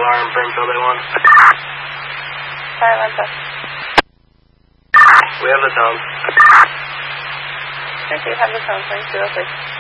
alarm for Infield A1. Sorry, one sec. We have the tone. I do have the tone, 2206.